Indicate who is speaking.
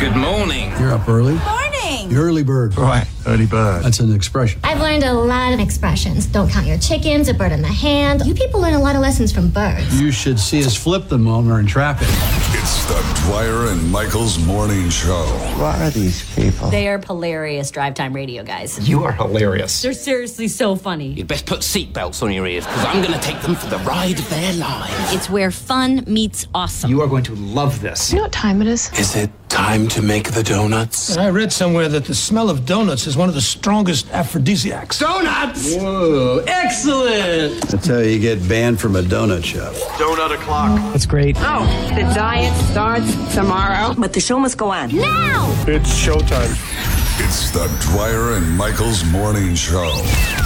Speaker 1: Good morning.
Speaker 2: You're up early.
Speaker 3: Morning.
Speaker 2: You're early bird.
Speaker 4: Right, early bird.
Speaker 2: That's an expression.
Speaker 5: I've learned a lot of expressions. Don't count your chickens, a bird in the hand. You people learn a lot of lessons from birds.
Speaker 2: You should see us flip them when we're in traffic.
Speaker 6: It's the Dwyer and Michael's morning show.
Speaker 7: What are these people?
Speaker 3: They are hilarious drive time radio guys.
Speaker 4: You are hilarious.
Speaker 3: They're seriously so funny.
Speaker 1: You'd best put seatbelts on your ears, because I'm going to take them for the ride of their lives.
Speaker 3: It's where fun meets awesome.
Speaker 4: You are going to love this.
Speaker 8: You know what time it is?
Speaker 9: Is it time to make the donuts?
Speaker 10: I read somewhere that the smell of donuts is one of the strongest aphrodisiacs.
Speaker 4: Donuts!
Speaker 1: Whoa, excellent!
Speaker 2: That's how you get banned from a donut shop.
Speaker 9: Donut o'clock.
Speaker 4: That's great.
Speaker 8: Oh, the diet starts tomorrow.
Speaker 3: But the show must go on.
Speaker 5: Now!
Speaker 4: It's showtime.
Speaker 6: It's the Dwyer and Michael's morning show.